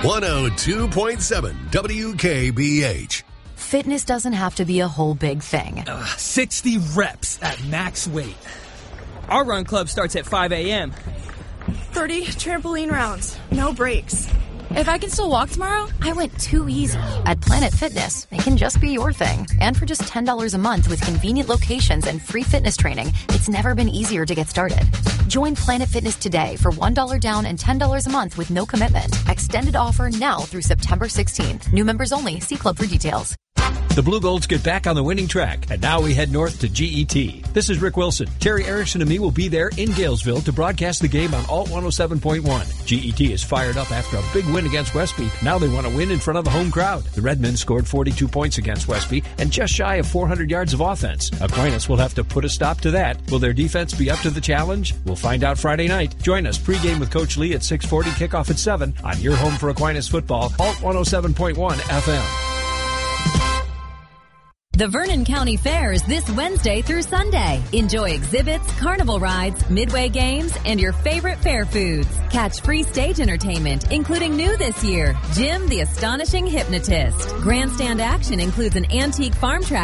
102.7 WKBH. Fitness doesn't have to be a whole big thing. 60 reps at max weight. Our run club starts at 5 a.m. 30 trampoline rounds, no breaks. If I can still walk tomorrow? I went too easy. At Planet Fitness, it can just be your thing. And for just $10 a month with convenient locations and free fitness training, it's never been easier to get started. Join Planet Fitness today for $1 down and $10 a month with no commitment. Extended offer now through September 16th. New members only. See club for details. The Blue Golds get back on the winning track, and now we head north to GET. This is Rick Wilson. Terry Erickson and me will be there in Galesville to broadcast the game on Alt 107.1. GET is fired up after a big win against Westby. Now they want to win in front of the home crowd. The Redmen scored 42 points against Westby and just shy of 400 yards of offense. Aquinas will have to put a stop to that. Will their defense be up to the challenge? We'll find out Friday night. Join us pregame with Coach Lee at 6:40, kickoff at 7 on your home for Aquinas football, Alt 107.1 FM. The Vernon County Fair is this Wednesday through Sunday. Enjoy exhibits, carnival rides, midway games, and your favorite fair foods. Catch free stage entertainment, including new this year, Jim the Astonishing Hypnotist. Grandstand action includes an antique farm track